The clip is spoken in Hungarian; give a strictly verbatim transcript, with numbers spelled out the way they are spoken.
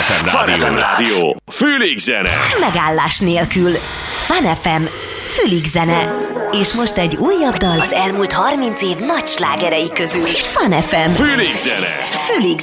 ef em Rádió. Fun ef em Rádió. Fülig zene. Megállás nélkül. Fun ef em. Fülig zene. És most egy újabb dal az elmúlt harminc év nagy slágerei közül. Fun ef em. Fülig zene. Fülig